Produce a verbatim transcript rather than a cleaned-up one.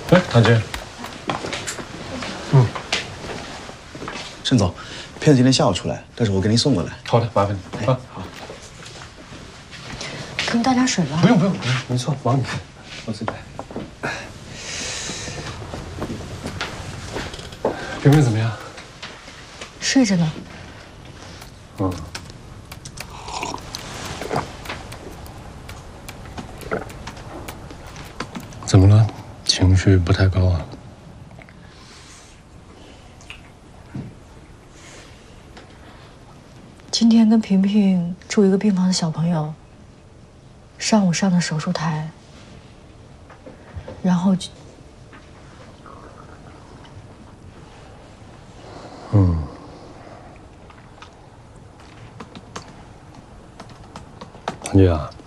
哎，唐军。嗯。 盛总，片子今天下午出来，到时候我给您送过来。 好的，麻烦你。啊，好。 给我倒点水吧。 不用不用不用，没错，忙你，我自己来。平平怎么样？ 睡着呢。 嗯。怎么了？情绪不太高啊？ 今天跟萍萍住一个病房的小朋友，上午上的手术台，然后就…… 嗯。唐姐啊。